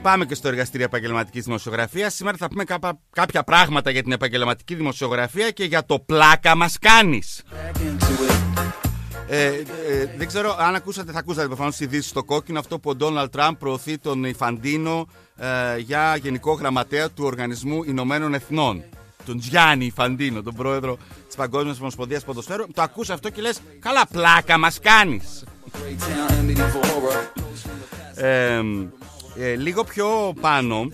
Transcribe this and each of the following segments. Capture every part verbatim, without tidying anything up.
πάμε και στο εργαστήριο επαγγελματικής δημοσιογραφίας. Σήμερα θα πούμε κάπα, κάποια πράγματα για την επαγγελματική δημοσιογραφία και για το πλάκα μας κάνεις. Ε, ε, δεν ξέρω αν ακούσατε, θα ακούσατε προφανώς ειδήσεις στο κόκκινο αυτό που ο Ντόναλντ Τραμπ προωθεί τον Ιφαντίνο ε, για γενικό γραμματέα του Οργανισμού Ηνωμένων Εθνών. Τον Γιάννη Ιφαντίνο, τον πρόεδρο της Παγκόσμιας Ομοσπονδίας Ποδοσφαίρου. Το ακούς αυτό και λες, καλά πλάκα μας κάνεις. ε, ε, λίγο πιο πάνω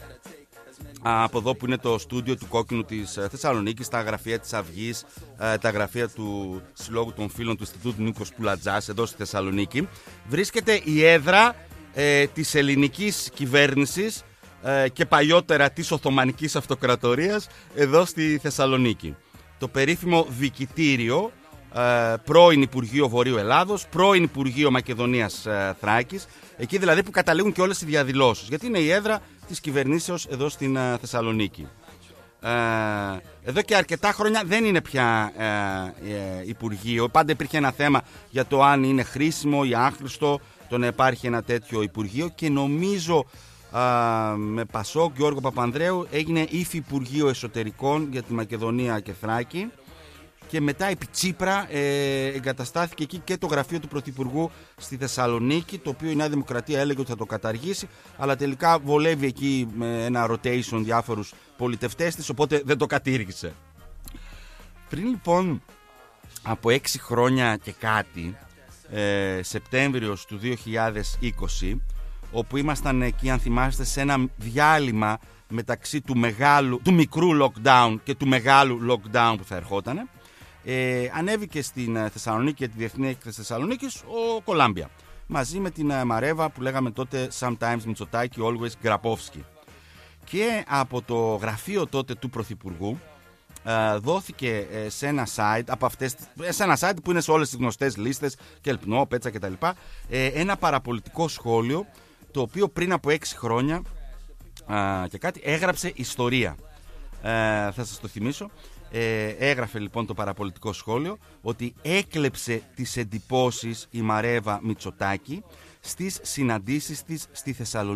από εδώ που είναι το στούντιο του Κόκκινου της Θεσσαλονίκης, τα γραφεία της Αυγής, τα γραφεία του Συλλόγου των Φίλων του Ινστιτούτου Νίκος Πουλατζάς εδώ στη Θεσσαλονίκη, βρίσκεται η έδρα ε, της ελληνικής κυβέρνησης ε, και παλιότερα της Οθωμανικής Αυτοκρατορίας εδώ στη Θεσσαλονίκη. Το περίφημο Δικητήριο, ε, πρώην Υπουργείο Βορείου Ελλάδος, πρώην Υπουργείο Μακεδονίας ε, Θράκης, εκεί δηλαδή που καταλήγουν και όλες οι διαδηλώσεις, γιατί είναι η έδρα της κυβερνήσεως εδώ στην uh, Θεσσαλονίκη. Ε, εδώ και αρκετά χρόνια δεν είναι πια ε, ε, Υπουργείο. Πάντα υπήρχε ένα θέμα για το αν είναι χρήσιμο ή άχρηστο το να υπάρχει ένα τέτοιο Υπουργείο και νομίζω ε, με Πασόκ, Γιώργο Παπανδρέου, έγινε Υφυπουργείο Εσωτερικών για τη Μακεδονία και Θράκη. Και μετά επί Τσίπρα ε, εγκαταστάθηκε εκεί και το γραφείο του Πρωθυπουργού στη Θεσσαλονίκη, το οποίο η Νέα Δημοκρατία έλεγε ότι θα το καταργήσει, αλλά τελικά βολεύει εκεί με ένα rotation διάφορους πολιτευτές της, οπότε δεν το κατήργησε. Πριν λοιπόν από έξι χρόνια και κάτι, ε, Σεπτέμβριος του δύο χιλιάδες είκοσι, όπου ήμασταν εκεί, αν θυμάστε, σε ένα διάλειμμα μεταξύ του, μεγάλου, του μικρού lockdown και του μεγάλου lockdown που θα ερχότανε, Ε, ανέβηκε στην Θεσσαλονίκη και τη Διεθνή Έκθεση Θεσσαλονίκης ο Κολάμπια μαζί με την Μαρέβα που λέγαμε τότε Sometimes Μητσοτάκη, Always Γκραπόφσκι. Και από το γραφείο τότε του Πρωθυπουργού ε, δόθηκε ε, σε ένα site από αυτές, σε ένα site που είναι σε όλες τις γνωστές λίστες και Ελπνό, Πέτσα κτλ, ε, ένα παραπολιτικό σχόλιο το οποίο πριν από έξι χρόνια ε, και κάτι έγραψε ιστορία. ε, Θα σας το θυμίσω. Ε, έγραφε λοιπόν το παραπολιτικό σχόλιο ότι έκλεψε τις εντυπώσεις η Μαρέβα Μητσοτάκη στις συναντήσεις της στη Θεσσαλονίκη.